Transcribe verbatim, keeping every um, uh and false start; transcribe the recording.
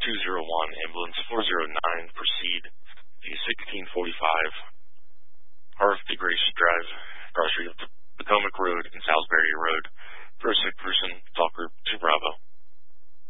two zero one, ambulance four zero nine, proceed to sixteen forty-five, Harv DeGracia Drive, cross street of Potomac Road and Salisbury Road, for a sick person, talk group two Bravo.